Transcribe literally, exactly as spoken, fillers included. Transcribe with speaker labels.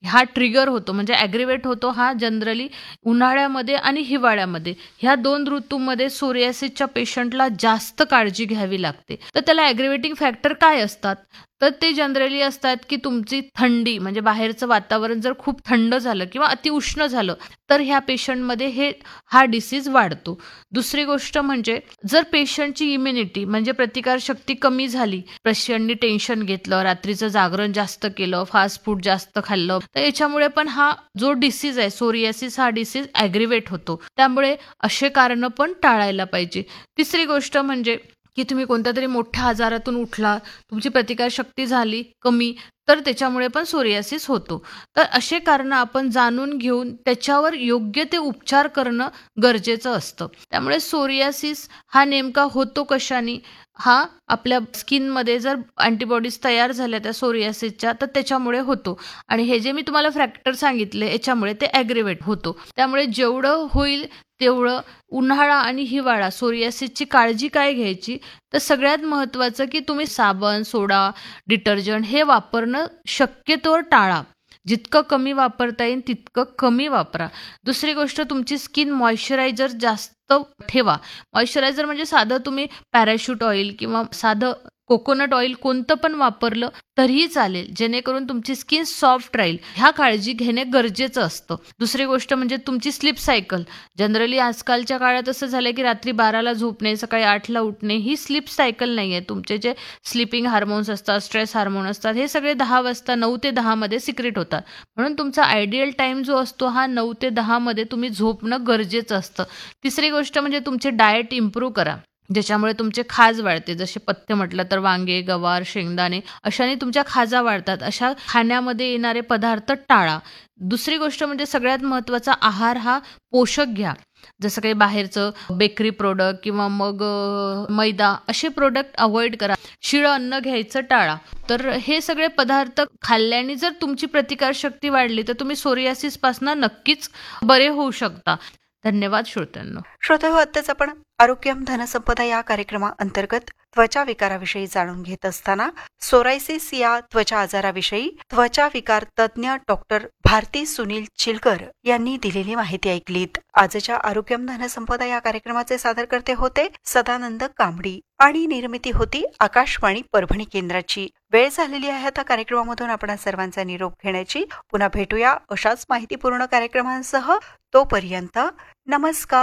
Speaker 1: हा ट्रिगर होतो म्हणजे ॲग्रिवेट होतो हा जनरली उन्हाळ्यामध्ये आणि हिवाळ्यामध्ये. ह्या दोन ऋतूमध्ये सोरियासिसच्या पेशंटला जास्त काळजी घ्यावी लागते. तर त्याला ॲग्रिवेटिंग फॅक्टर काय असतात? तर ते जनरली असतात की तुमची थंडी म्हणजे बाहेरचं वातावरण जर खूप थंड झालं किंवा अतिउष्ण झालं तर ह्या पेशंटमध्ये हे हा डिसीज वाढतो. दुसरी गोष्ट म्हणजे जर पेशंटची इम्युनिटी म्हणजे प्रतिकारशक्ती कमी झाली, पेशंटनी टेन्शन घेतलं, रात्रीचं जागरण जास्त केलं, फास्ट फूड जास्त खाल्लं, तर याच्यामुळे पण हा जो डिसीज आहे सोरियासिस हा डिसीज ॲग्रिवेट होतो. त्यामुळे असे कारणं पण टाळायला पाहिजे. तिसरी गोष्ट म्हणजे की तुम्ही कोणत्या तरी मोठ्या आजारातून उठला, तुमची प्रतिकारशक्ती झाली कमी, तर त्याच्यामुळे पण सोरियासिस होतो. तर असे कारणं आपण जाणून घेऊन त्याच्यावर योग्य ते उपचार करणं गरजेचं असतं. त्यामुळे सोरियासिस हा नेमका होतो कशाने? हा आपल्या स्किनमध्ये जर अँटीबॉडीज तयार झाल्या त्या सोरियासिसच्या तर त्याच्यामुळे होतो आणि हे जे मी तुम्हाला फॅक्टर सांगितले याच्यामुळे ते ॲग्रिवेट होतो. त्यामुळे जेवढं होईल तेवढं उन्हाळा आणि हिवाळा सोरियासिसची काळजी काय घ्यायची? तर सगळ्यात महत्त्वाचं की तुम्ही साबण, सोडा, डिटर्जंट हे वापरणं शक्यतोवर टाळा. जितकं कमी वापरता येईल तितकं कमी वापरा. दुसरी गोष्ट तुमची स्किन मॉइश्चरायझर जास्त ठेवा. मॉइश्चरायझर म्हणजे साधं तुम्ही पॅराशूट ऑइल किंवा साधं कोकोनट ऑइल कोणतं पण वापरलं तरीही चालेल, जेणेकरून तुमची स्किन सॉफ्ट राहील. ह्या काळजी घेणे गरजेचं असतं. दुसरी गोष्ट म्हणजे तुमची स्लीप सायकल. जनरली आजकालच्या काळात असं झालं की रात्री बाराला झोपणे, सकाळी आठला उठणे ही स्लीप सायकल नाही आहे. तुमचे जे स्लीपिंग हार्मोन्स असतात, स्ट्रेस हार्मोन असतात हे सगळे दहा वाजता नऊ ते दहा मध्ये सिक्रेट होतात. म्हणून तुमचा आयडियल टाईम जो असतो हा नऊ ते दहा मध्ये तुम्ही झोपणं गरजेचं असतं. तिसरी गोष्ट म्हणजे तुमचे डाएट इम्प्रूव्ह करा. ज्याच्यामुळे तुमचे खाज वाढते. जसे पथ्य म्हटलं तर वांगे, गवार, शेंगदाणे अशाने तुमच्या खाजा वाढतात. अशा खाण्यामध्ये येणारे पदार्थ टाळा. दुसरी गोष्ट म्हणजे सगळ्यात महत्त्वाचा आहार हा पोषक घ्या. जसं काही बाहेरचं बेकरी प्रोडक्ट किंवा मग मैदा असे प्रोडक्ट अवॉइड करा. शिळं अन्न घ्यायचं टाळा. तर हे सगळे पदार्थ खाल्ल्याने जर तुमची प्रतिकारशक्ती वाढली तर तुम्ही सोरियासिसपासून नक्कीच बरे होऊ शकता. धन्यवाद श्रोत्यांनो.
Speaker 2: श्रोते हो, आत्ताच आपण आरोग्यम धनसंपदा या कार्यक्रमाअंतर्गत त्वचा विकाराविषयी जाणून घेत असताना सोरायसिस या त्वचा आजाराविषयी त्वचा विकार तज्ज्ञ डॉक्टर भारती सुनील चिलकर यांनी दिलेली माहिती ऐकलीत. आजच्या आरोग्यम धनसंपदा या कार्यक्रमाचे सादरकर्ते होते सदानंद कांबडी आणि निर्मिती होती आकाशवाणी परभणी केंद्राची. वेळ झालेली आहे आता कार्यक्रमामधून आपण सर्वांचा निरोप घेण्याची. पुन्हा भेटूया अशाच माहितीपूर्ण कार्यक्रमांसह. तोपर्यंत नमस्कार.